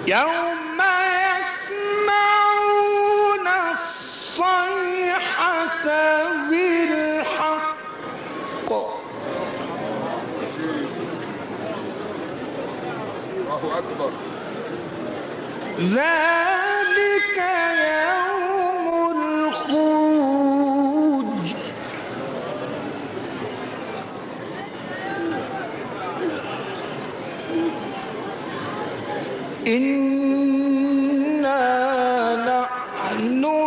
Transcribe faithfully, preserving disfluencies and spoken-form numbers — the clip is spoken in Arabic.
يوم يسمعون الصيحة بالحق الله أكبر. ذلك يوم الخروج إنا نحن